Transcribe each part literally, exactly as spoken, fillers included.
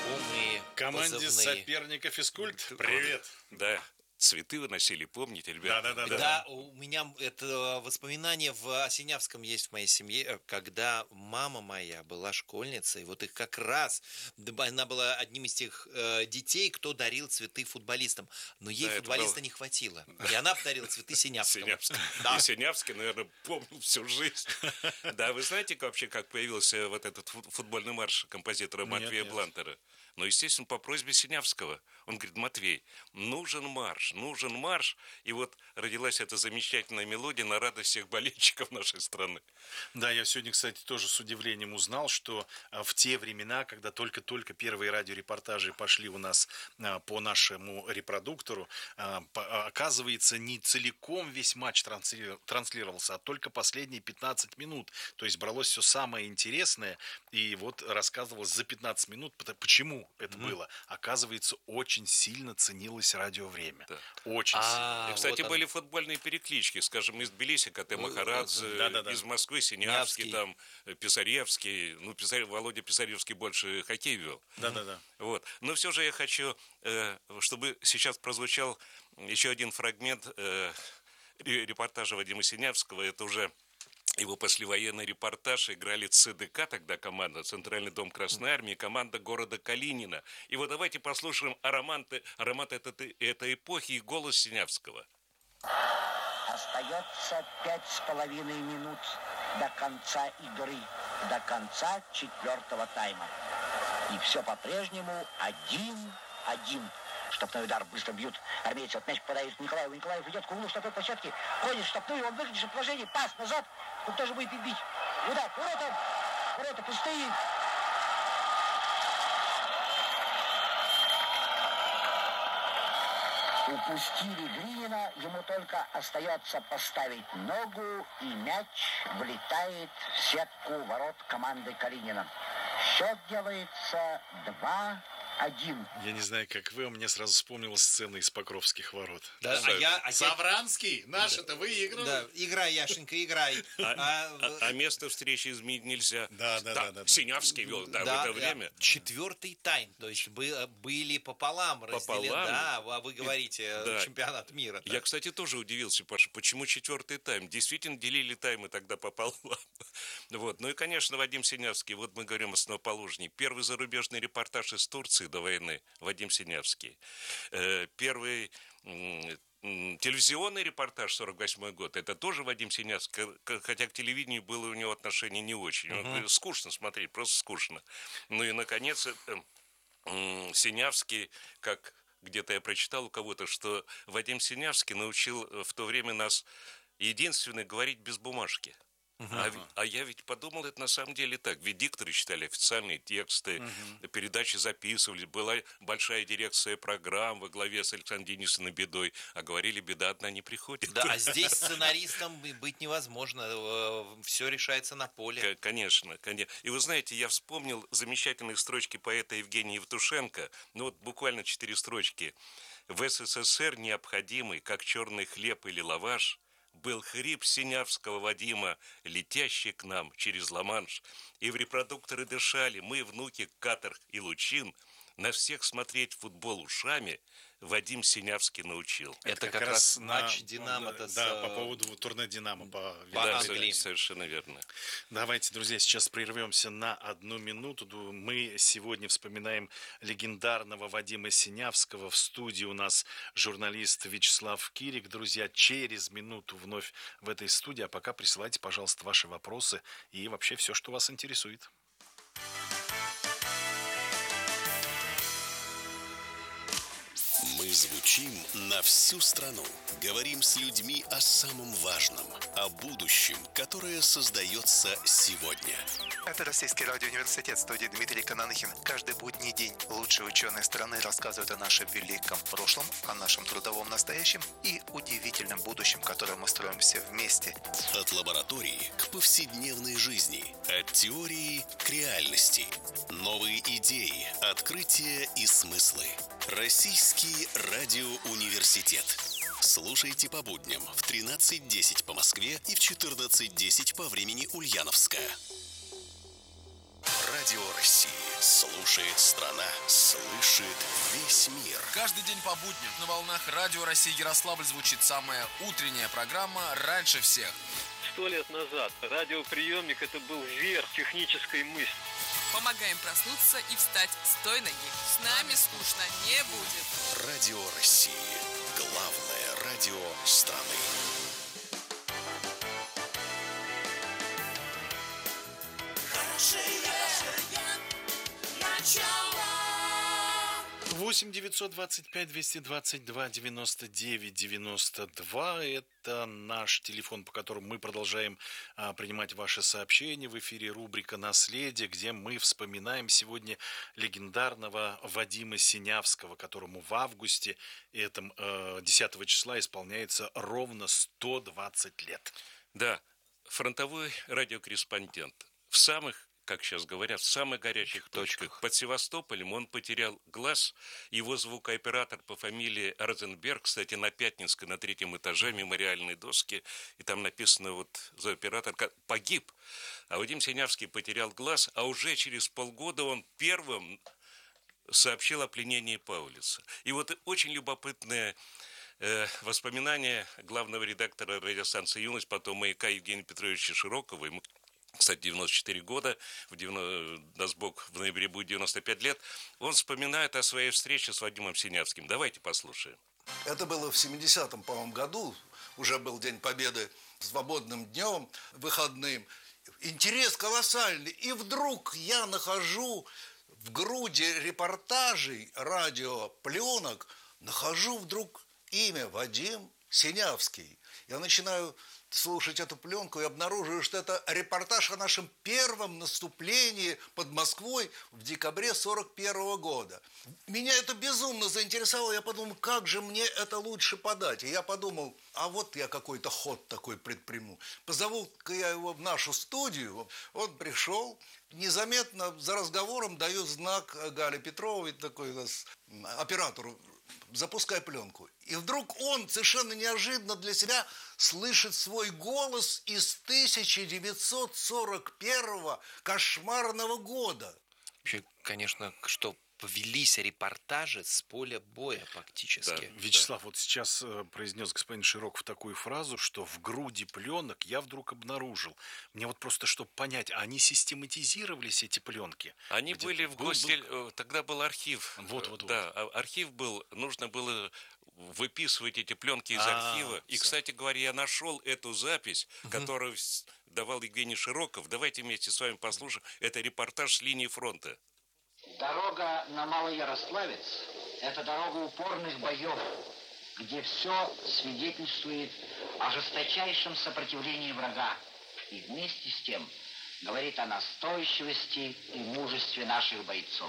знакомые Команде позывные. соперника физкульт. Привет. Да, цветы выносили, помните, ребята? Да-да-да. Да, у меня это воспоминание в Осинявском есть в моей семье, когда мама моя была школьницей, вот их как раз, она была одним из тех э, детей, кто дарил цветы футболистам, но ей Да, это футболиста было- не хватило, и она подарила цветы Синявскому. Синявский. Да. И Синявский, наверное, помнил всю жизнь. Да, вы знаете вообще, как появился вот этот фут- футбольный марш композитора Нет, Матвея нет. Блантера? Ну, естественно, по просьбе Синявского. Он говорит: Матвей, нужен марш, нужен марш. И вот родилась эта замечательная мелодия на радость всех болельщиков нашей страны. Да, я сегодня, кстати, тоже с удивлением узнал, что а, в те времена, когда только-только первые радиорепортажи пошли у нас а, по нашему репродуктору, а, по- а, оказывается, не целиком весь матч трансли- транслировался, а только последние пятнадцать минут. То есть бралось все самое интересное, и вот рассказывалось за пятнадцать минут, пото- почему это было. Оказывается, очень сильно ценилось радиовремя. Да. Очень А, И, кстати, вот были оно. футбольные переклички, скажем, из Тбилиси, Кате Махарадзе, Да-да-да. из Москвы Синявский, Нявский. там э, Писаревский. Ну, Писарев, Володя Писаревский больше хоккей вел. Да-да-да. Вот. Но все же я хочу, э, чтобы сейчас прозвучал еще один фрагмент э, ре- репортажа Вадима Синявского. Это уже его послевоенный репортаж. Играли ЦДК тогда команда, Центральный дом Красной Армии, команда города Калинина. И вот давайте послушаем ароматы, аромат этой, этой эпохи и голос Синявского. Остается пять с половиной минут до конца игры, до конца четвертого тайма. И все по-прежнему один-один. Штрафной удар быстро бьют. Армейцы, вот мяч подают Николаеву. Николаев идет к углу штрафной площадки. Ходит штрафную, он выглядит в положении. Пас назад. Он тоже будет бить. Удар. Ворота. Ворота пустые. Упустили Гринина, ему только остается поставить ногу, и мяч влетает в сетку ворот команды Калинина. Счет делается два-один. Я не знаю, как вы, а мне сразу вспомнилась сцена из Покровских ворот. Да, а я, а я- Савранский, наш-то выиграл. да, играй, Яшенька, играй. А, А, а- а место встречи изменить нельзя. Да, да, да, да, да. Синявский вел, да, да, в это да, время. четвертый тайм, то есть бы- были пополам разделены. Пополам? Да, а вы говорите, Да. чемпионат мира. Я, кстати, тоже удивился, Паша, почему четвертый тайм? Действительно делили таймы тогда пополам. Вот. Ну и, конечно, Вадим Синявский. Вот мы говорим основоположник. Первый зарубежный репортаж из Турции до войны. Вадим Синявский. Э, Первый м, м, телевизионный репортаж сорок восьмой год. Это тоже Вадим Синявский. К- Хотя к телевидению было у него отношение не очень. Он, э, Скучно смотреть, просто скучно. Ну и, наконец, э, м, Синявский, как где-то я прочитал у кого-то, что Вадим Синявский научил э, в то время нас единственное говорить без бумажки. А, в- а я ведь подумал, это на самом деле так. Ведь дикторы читали официальные тексты, передачи записывали, была большая дирекция программ во главе с Александром Денисовной Бедой, а говорили, беда одна не приходит. Да, а здесь сценаристом быть невозможно. Все решается на поле. К- Конечно, конечно. И вы знаете, я вспомнил замечательные строчки поэта Евгения Евтушенко. Ну вот буквально четыре строчки. В СССР необходимый, как черный хлеб или лаваш, был хрип Синявского Вадима, летящий к нам через Ла-Манш. И в репродукторы дышали мы, внуки Каторг и Лучин, на всех смотреть футбол ушами Вадим Синявский научил. Это как раз на- матч «Динамо». Да, с, да, э, по поводу турне «Динамо». По по Да, Англии. совершенно верно. Давайте, друзья, сейчас прервемся на одну минуту. Ду- Мы сегодня вспоминаем легендарного Вадима Синявского. В студии у нас журналист Вячеслав Кирик. Друзья, через минуту вновь в этой студии. А пока присылайте, пожалуйста, ваши вопросы и вообще все, что вас интересует. Мы звучим на всю страну. Говорим с людьми о самом важном, о будущем, которое создается сегодня. Это Российский радиоуниверситет, студии Дмитрий Кананахин. Каждый будний день лучшие ученые страны рассказывают о нашем великом прошлом, о нашем трудовом настоящем и удивительном будущем, которое мы строим все вместе. От лаборатории к повседневной жизни, от теории к реальности. Новые идеи, открытия и смыслы. Российский радиоуниверситет. Слушайте по будням в тринадцать десять по Москве и в четырнадцать десять по времени Ульяновска. Радио России. Слушает страна, слышит весь мир. Каждый день по будням на волнах Радио России Ярославль звучит самая утренняя программа «Раньше всех». Сто лет назад радиоприемник – это был верх технической мысли. Помогаем проснуться и встать с той ноги. С нами скучно не будет. Радио России. Главное радио страны. восемь девятьсот двадцать пять двести двадцать два девяносто девять девяносто два. Это наш телефон, по которому мы продолжаем а, принимать ваши сообщения. В эфире рубрика «Наследие», где мы вспоминаем сегодня легендарного Вадима Синявского, которому в августе этом э, десятого числа исполняется ровно сто двадцать лет. Да, фронтовой радиокорреспондент. В самых, как сейчас говорят, в самых горячих точках. точках. Под Севастополем он потерял глаз. Его звукооператор по фамилии Розенберг, кстати, на Пятницкой, на третьем этаже, мемориальной доски, и там написано, вот, за оператор погиб. А Вадим Синявский потерял глаз, а уже через полгода он первым сообщил о пленении Паулюса. И вот очень любопытное э, воспоминание главного редактора радиостанции «Юность», потом «Маяка» Евгения Петровича Широкова. Ему, кстати, девяносто четыре года, в девяносто, даст Бог, в ноябре будет девяносто пять лет. Он вспоминает о своей встрече с Вадимом Синявским. Давайте послушаем. Это было в семидесятом, по-моему, году. Уже был День Победы, свободным днем, выходным. Интерес колоссальный. И вдруг я нахожу в груди репортажей, радиопленок, нахожу вдруг имя Вадим Синявский. Я начинаю слушать эту пленку и обнаруживаю, что это репортаж о нашем первом наступлении под Москвой в декабре сорок первого года. Меня это безумно заинтересовало. Я подумал, как же мне это лучше подать. И я подумал, а вот я какой-то ход такой предприму. Позову-ка я его в нашу студию. Он пришел, незаметно за разговором дает знак Гале Петровой, такой у нас оператору, запускай пленку. И вдруг он совершенно неожиданно для себя слышит свой голос из тысяча девятьсот сорок первого кошмарного года. Вообще, конечно, что повелись репортажи с поля боя фактически. Да, Вячеслав, да. Вот сейчас э, произнес господин Широков такую фразу, что в груди пленок я вдруг обнаружил. Мне вот просто, чтобы понять, они систематизировались, эти пленки? Они Где были в был, гости... был... Тогда был архив. Вот, вот, да, вот. Архив был, нужно было выписывать эти пленки из А-а-а, архива. И, кстати говоря, я нашел эту запись, угу. которую давал Евгений Широков. Давайте вместе с вами послушаем. Это репортаж с линии фронта. Дорога на Малоярославец – это дорога упорных боев, где все свидетельствует о жесточайшем сопротивлении врага и вместе с тем говорит о настойчивости и мужестве наших бойцов.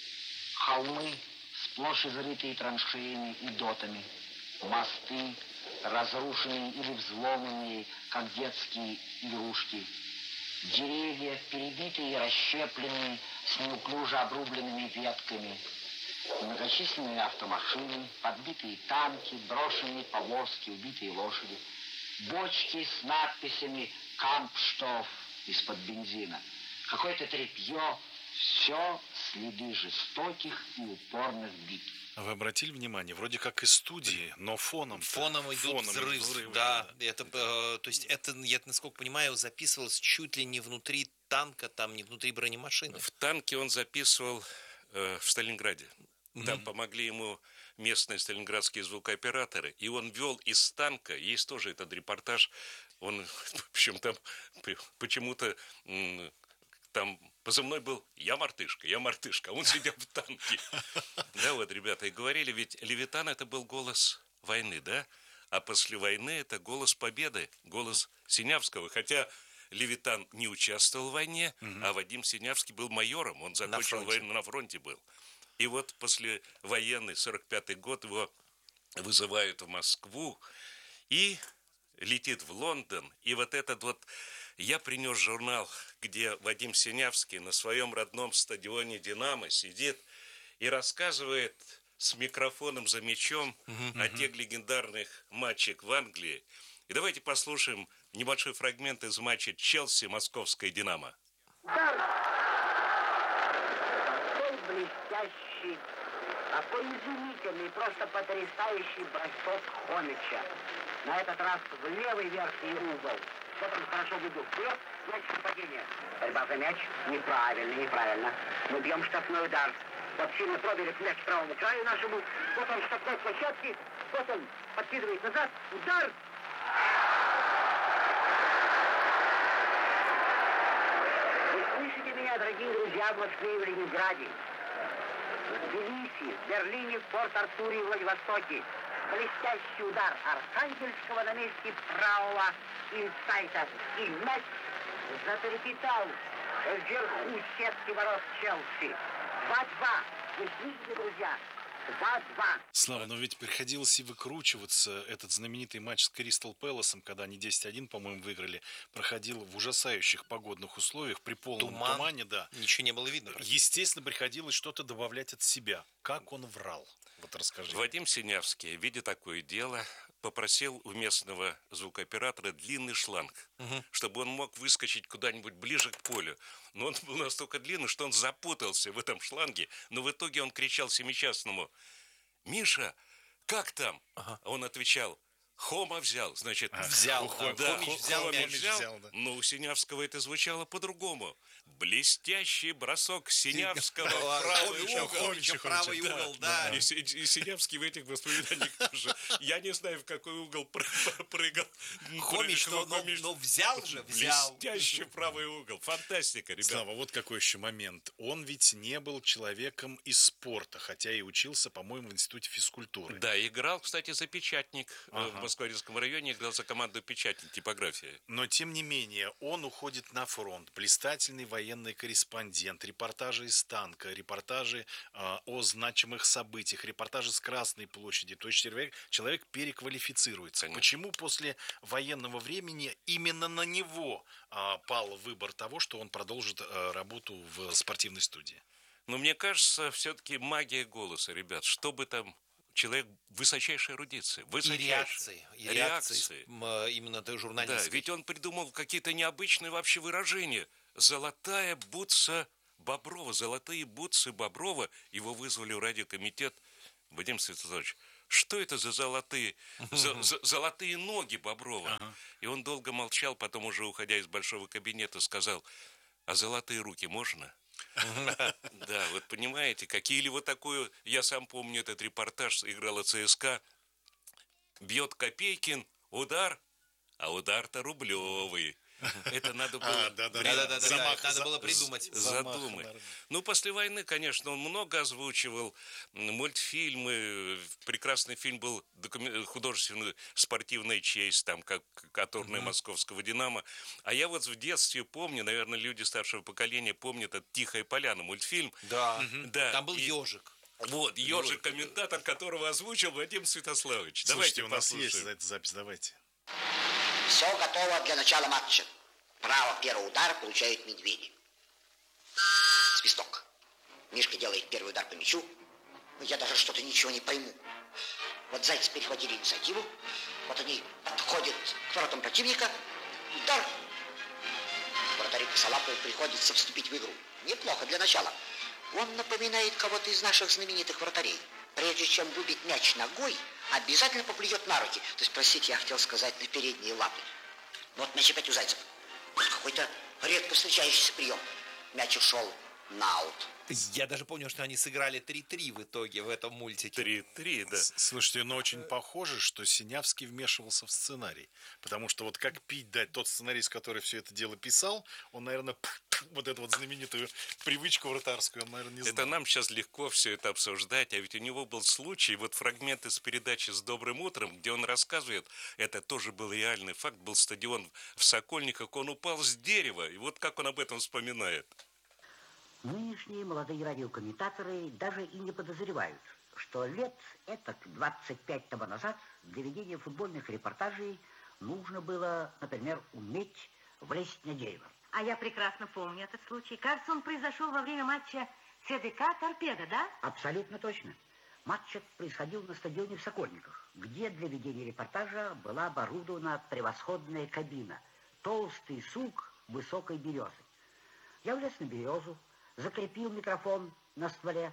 Холмы, сплошь изрытые траншеями и дотами, мосты, разрушенные или взломанные, как детские игрушки, деревья, перебитые и расщепленные, с неуклюже обрубленными ветками, многочисленные автомашины, подбитые танки, брошенные повозки, убитые лошади, бочки с надписями «Кампштоф» из-под бензина, какое-то тряпье, все следы жестоких и упорных битв. Вы обратили внимание, вроде как из студии, но фоном фоном идут фоном взрыв, взрывы, да, да. Это, э, то есть это, я насколько понимаю, записывалось чуть ли не внутри танка, там не внутри бронемашины. В танке он записывал э, в Сталинграде. Mm-hmm. Там помогли ему местные сталинградские звукооператоры, и он вел из танка, есть тоже этот репортаж, он, причем там почему-то м, там позывной был «Я мартышка, я мартышка», а он сидел в танке. Да, вот, ребята, и говорили, ведь Левитан – это был голос войны, да? А после войны это голос победы, голос Синявского. Хотя Левитан не участвовал в войне, угу. а Вадим Синявский был майором, он закончил войну, на фронте был. И вот после военный сорок пятый год его вызывают в Москву и летит в Лондон. И вот этот вот... Я принес журнал, где Вадим Синявский на своем родном стадионе «Динамо» сидит и рассказывает с микрофоном за мячом uh-huh, о uh-huh. тех легендарных матчах в Англии. И давайте послушаем небольшой фрагмент из матча Челси-Московская «Динамо». блестящий, такой изумительный, просто потрясающий бросок Хомича. На этот раз в левый верхний угол. Вот он хорошо ведет. Вперед, мяч нападения. Борьба за мяч. Неправильно, неправильно. Мы бьем штрафной удар. Вот сильно пробили мяч к правому краю нашему. Вот он в штрафной площадке. Вот он подкидывает назад. Удар. Вы слышите меня, дорогие друзья, в Москве и в Ленинграде, в Тбилиси, в Берлине, в Порт-Артуре и Владивостоке. Блестящий удар Архангельского на месте правого инсайта. И мяч затрепетал вверху сетки ворот Челси. два-два. Вы слышите, друзья? два-два. Слава, но ведь приходилось и выкручиваться. Этот знаменитый матч с Кристал Пэласом, когда они десять один, по-моему, выиграли, проходил в ужасающих погодных условиях, при полном Туман. тумане, да. Ничего не было видно. Естественно, приходилось что-то добавлять от себя. Как он врал? Вот расскажи. Вадим Синявский, видя такое дело, попросил у местного звукооператора длинный шланг, угу. чтобы он мог выскочить куда-нибудь ближе к полю. Но он был настолько длинный, что он запутался в этом шланге, но в итоге он кричал семичастному: «Миша, как там?» Ага. Он отвечал: «Хома взял». Значит, а, взял. Да, да, Хомич взял, Хомич мяч взял, взял, да. но у Синявского это звучало по-другому. Блестящий бросок Синявского в правый угол. правый угол, да. И, и, и Синявский в этих воспоминаниях тоже. Я не знаю, в какой угол прыгал. Хомич, но, но, но взял же, взял. Блестящий правый угол. Фантастика, ребят. Слава, вот какой еще момент. Он ведь не был человеком из спорта, хотя и учился, по-моему, в институте физкультуры. Да, играл, кстати, за «Печатник». Ага. В Москворецком районе играл за команду «Печатник», типография. Но, тем не менее, он уходит на фронт. Блистательный военный корреспондент, репортажи из танка, репортажи э, о значимых событиях, репортажи с Красной площади. То есть человек, человек переквалифицируется. Конечно. Почему после военного времени именно на него э, пал выбор того, что он продолжит э, работу в спортивной студии? Но мне кажется, все-таки магия голоса, ребят. Что бы там... Человек высочайшей эрудиции. И реакции. И реакции. Именно той журналистской. Да, ведь он придумал какие-то необычные вообще выражения. «Золотая бутса Боброва», «Золотые бутсы Боброва». Его вызвали в радиокомитет. Вадим Святославович, что это за золотые, за, за, золотые ноги Боброва? Ага. И он долго молчал, потом уже, уходя из большого кабинета, сказал: «А золотые руки можно?» Да, вот понимаете, какие ли вот такую, я сам помню этот репортаж, играла ЦСКА, бьет Копейкин, удар, а удар-то рублевый. Это надо было, а, да, да, да, да, да, замах, надо за, было придумать. Задумать. Замах, ну, после войны, конечно, он много озвучивал мультфильмы. Прекрасный фильм был докумен... художественный «Спортивная честь», там, как «Оторная московского Динамо». А я вот в детстве помню, наверное, люди старшего поколения помнят этот «Тихая поляна» мультфильм. Да, угу. Да. Там был И... ежик. Вот, ежик, комментатор, которого озвучил Вадим Святославович. Слушайте, давайте у нас послушаем. есть эта запись, давайте. Все готово для начала матча. Право первый удар получают медведи. Свисток. Мишка делает первый удар по мячу. Но я даже что-то ничего не пойму. Вот зайцы перехватили инициативу. Вот они подходят к воротам противника. Удар. Вратарю Косолапову приходится вступить в игру. Неплохо для начала. Он напоминает кого-то из наших знаменитых вратарей. Прежде чем выбить мяч ногой, обязательно поплюет на руки. То есть, простите, я хотел сказать, на передние лапы. Вот мяч опять у зайцев. Какой-то редко встречающийся прием. Мяч ушел на аут. Я даже помню, что они сыграли три-три в итоге в этом мультике. три-три, да. Слушайте, но очень похоже, что Синявский вмешивался в сценарий. Потому что вот как пить дать, тот сценарист, который все это дело писал, он, наверное, вот эту вот знаменитую привычку вратарскую, он, наверное, не знал. Это нам сейчас легко все это обсуждать, а ведь у него был случай, вот фрагмент из передачи «С добрым утром», где он рассказывает, это тоже был реальный факт, был стадион в Сокольниках, он упал с дерева, и вот как он об этом вспоминает. Нынешние молодые радиокомментаторы даже и не подозревают, что лет этак двадцать пять тому назад для ведения футбольных репортажей нужно было, например, уметь влезть на дерево. А я прекрасно помню этот случай. Кажется, он произошел во время матча ЦДК «Торпеда», да? Абсолютно точно. Матч происходил на стадионе в Сокольниках, где для ведения репортажа была оборудована превосходная кабина, толстый сук высокой березы. Я влез на березу, закрепил микрофон на стволе,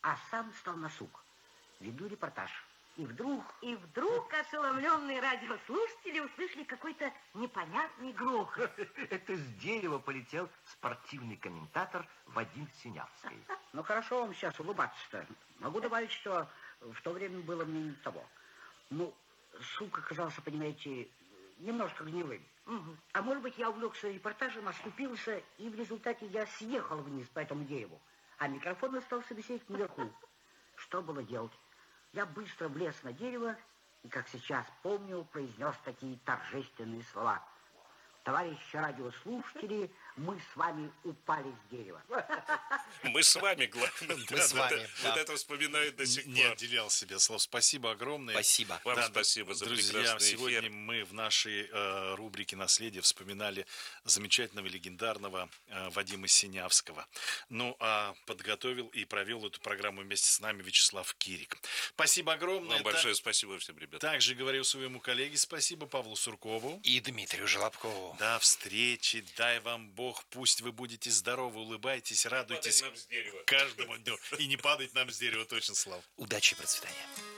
а сам стал на сук. Веду репортаж. И вдруг... И вдруг ошеломленные радиослушатели услышали какой-то непонятный грохот. Это с дерева полетел спортивный комментатор Вадим Синявский. Ну, хорошо вам сейчас улыбаться-то. Могу добавить, что в то время было мне не того. Ну, сук оказался, понимаете, немножко гнилым. Угу. А может быть, я увлекся репортажем, оступился, и в результате я съехал вниз по этому дереву. А микрофон остался висеть наверху. Что было делать? Я быстро влез на дерево и, как сейчас помню, произнес такие торжественные слова. Товарищи радиослушатели, мы с вами упали с дерева. Мы с вами, главное. Мы с вами. Вот это вспоминают до сих пор. Не отделял себе слов. Спасибо огромное. Спасибо. Вам спасибо за прекрасный эфир. Друзья, сегодня мы в нашей э, рубрике «Наследие» вспоминали замечательного, легендарного э, Вадима Синявского. Ну, а подготовил и провел эту программу вместе с нами Вячеслав Кирик. Спасибо огромное. Вам большое спасибо всем, ребята. Также говорю своему коллеге спасибо Павлу Суркову. И Дмитрию Желобкову. До встречи, дай вам Бог, пусть вы будете здоровы, улыбайтесь, радуйтесь каждому дню. И не падать нам с дерева, точно, Слав. Удачи и процветания.